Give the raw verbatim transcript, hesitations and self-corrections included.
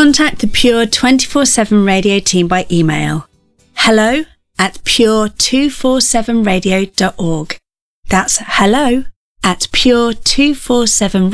Contact the Pure twenty-four seven Radio team by email. hello at pure two forty-seven radio dot org. That's hello at pure two forty-seven